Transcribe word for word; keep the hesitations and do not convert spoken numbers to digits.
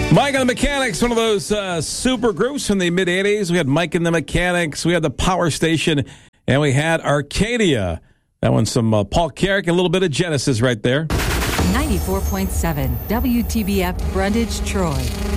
Mike and the Mechanics, one of those uh, super groups from the mid-eighties. We had Mike and the Mechanics, we had the Power Station, and we had Arcadia. That one's some uh, Paul Carrick, a little bit of Genesis right there. ninety-four point seven W T B F Brundage, Troy.